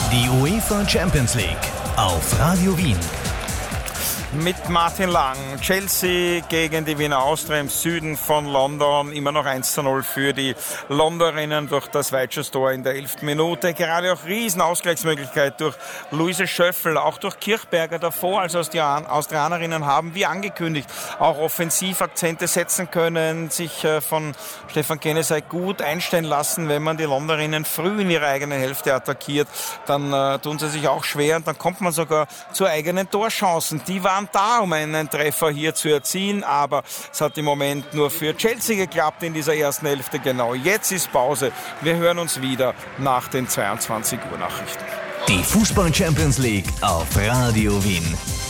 Die UEFA Champions League auf Radio Wien. Mit Martin Lang. Chelsea gegen die Wiener Austria im Süden von London. Immer noch 1:0 für die Londonerinnen durch das Weitschusstor in der 11. Minute. Gerade auch Riesenausgleichsmöglichkeit durch Luise Schöffel, auch durch Kirchberger davor. Also die Austrianerinnen haben, wie angekündigt, auch Offensivakzente setzen können, sich von Stefan Kennesey gut einstellen lassen. Wenn man die Londonerinnen früh in ihre eigene Hälfte attackiert, dann tun sie sich auch schwer und dann kommt man sogar zu eigenen Torchancen. Die waren da, um einen Treffer hier zu erzielen, aber es hat im Moment nur für Chelsea geklappt in dieser ersten Hälfte. Genau, jetzt ist Pause. Wir hören uns wieder nach den 22 Uhr Nachrichten. Die Fußball Champions League auf Radio Wien.